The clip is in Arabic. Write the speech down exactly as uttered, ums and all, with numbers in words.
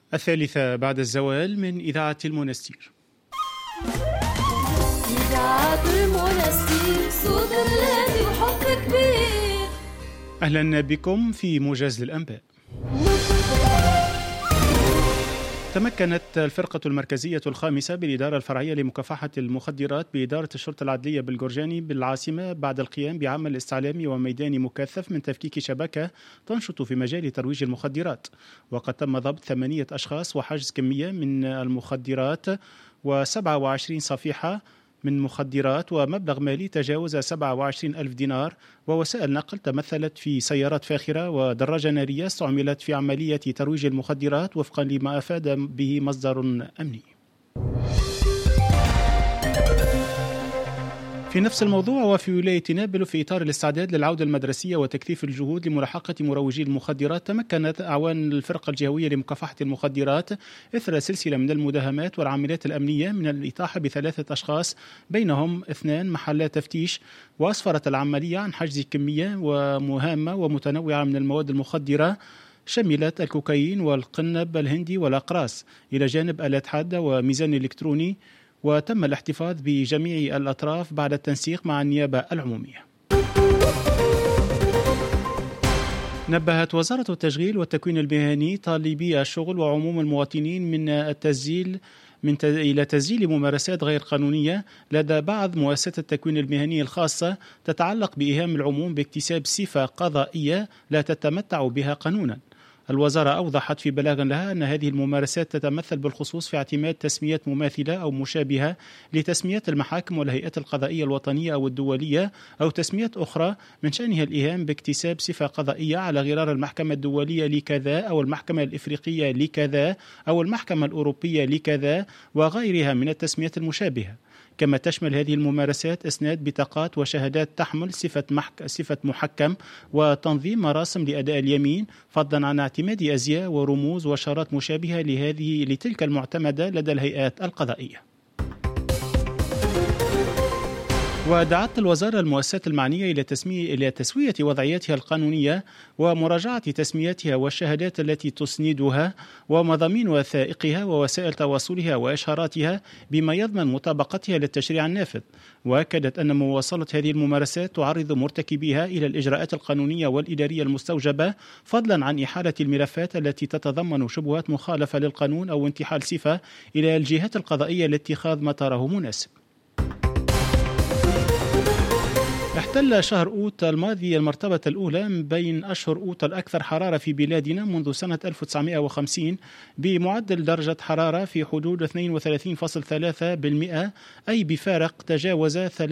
الثالثة بعد الزوال من إذاعة المنستير. إذاعة المنستير صوت الذي وحب كبير. أهلا بكم في موجز للأنباء. تمكنت الفرقة المركزية الخامسة بالإدارة الفرعية لمكافحة المخدرات بإدارة الشرطة العدلية بالجرجاني بالعاصمة بعد القيام بعمل استعلامي وميداني مكثف من تفكيك شبكة تنشط في مجال ترويج المخدرات، وقد تم ضبط ثمانية أشخاص وحجز كمية من المخدرات وسبعة وعشرين صفيحة من مخدرات ومبلغ مالي تجاوز سبعة وعشرين ألف دينار، ووسائل نقل تمثلت في سيارات فاخرة ودراجة نارية استعملت في عملية ترويج المخدرات وفقا لما أفاد به مصدر أمني. في نفس الموضوع وفي ولاية نابلو في إطار الاستعداد للعودة المدرسية وتكثيف الجهود لملاحقة مروجي المخدرات، تمكنت أعوان الفرقة الجهوية لمكافحة المخدرات إثر سلسلة من المداهمات والعمليات الأمنية من الإطاحة بثلاثة أشخاص بينهم اثنان محلات تفتيش، وأسفرت العملية عن حجز كمية ومهامة ومتنوعة من المواد المخدرة شملت الكوكايين والقنب الهندي والأقراص إلى جانب آلات حادة وميزان إلكتروني، وتم الاحتفاظ بجميع الأطراف بعد التنسيق مع النيابة العمومية. نبهت وزارة التشغيل والتكوين المهني طالبي الشغل وعموم المواطنين من التسجيل من ت... إلى تسجيل ممارسات غير قانونية لدى بعض مؤسسات التكوين المهني الخاصة تتعلق بإيهام العموم باكتساب صفة قضائية لا تتمتع بها قانونا. الوزارة أوضحت في بلاغ لها أن هذه الممارسات تتمثل بالخصوص في اعتماد تسميات مماثلة أو مشابهة لتسميات المحاكم والهيئات القضائية الوطنية أو الدولية، أو تسميات أخرى من شأنها الإيهام باكتساب صفة قضائية على غرار المحكمة الدولية لكذا أو المحكمة الإفريقية لكذا أو المحكمة الأوروبية لكذا وغيرها من التسميات المشابهة. كما تشمل هذه الممارسات إسناد بطاقات وشهادات تحمل صفة, محك... صفة محكم وتنظيم مراسم لأداء اليمين، فضلا عن اعتماد أزياء ورموز وشارات مشابهة لهذه لتلك المعتمدة لدى الهيئات القضائية. ودعت الوزارة المؤسسات المعنية إلى تسمية إلى تسوية وضعيتها القانونية ومراجعة تسمياتها والشهادات التي تسندها ومضامين وثائقها ووسائل تواصلها وإشهاراتها بما يضمن مطابقتها للتشريع النافذ. وأكدت أن مواصلة هذه الممارسات تعرض مرتكبيها إلى الإجراءات القانونية والإدارية المستوجبة، فضلا عن إحالة الملفات التي تتضمن شبهات مخالفة للقانون أو انتحال صفة إلى الجهات القضائية لاتخاذ ما تراه مناسب. احتل شهر أوت الماضي المرتبة الأولى من بين أشهر أوت الأكثر حرارة في بلادنا منذ سنة ألف وتسعمائة وخمسين بمعدل درجة حرارة في حدود اثنين وثلاثين فاصلة ثلاثة بالمئة، أي بفارق تجاوز